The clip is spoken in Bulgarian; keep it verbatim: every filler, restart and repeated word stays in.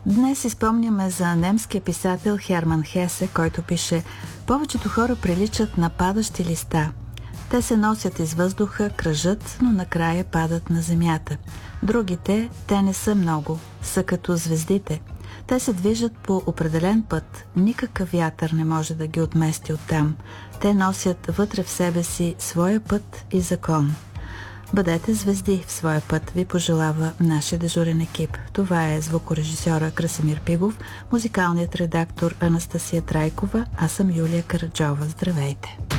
Днес изпомняме за немския писател Херман Хесе, който пише: повечето хора приличат на падащи листа. Те се носят из въздуха, кръжат, но накрая падат на земята. Другите, те не са много, са като звездите. Те се движат по определен път, никакъв вятър не може да ги отмести оттам. Те носят вътре в себе си своя път и закон. Бъдете звезди в своя път, ви пожелава нашия дежурен екип. Това е звукорежисьора Красимир Пигов, музикалният редактор Анастасия Трайкова, аз съм Юлия Караджова. Здравейте!